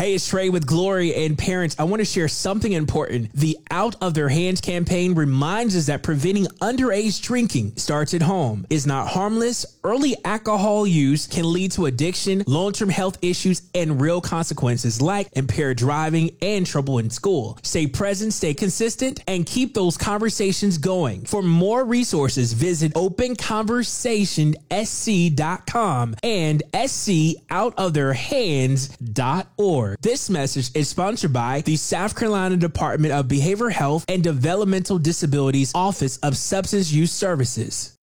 Hey, it's Trey with Glory, and parents, I want to share something important. The Out of Their Hands campaign reminds us that preventing underage drinking starts at home. It's not harmless. Early alcohol use can lead to addiction, long-term health issues, and real consequences like impaired driving and trouble in school. Stay present, stay consistent, and keep those conversations going. For more resources, visit openconversationsc.com and scoutoftheirhands.org. This message is sponsored by the South Carolina Department of Behavioral Health and Developmental Disabilities Office of Substance Use Services.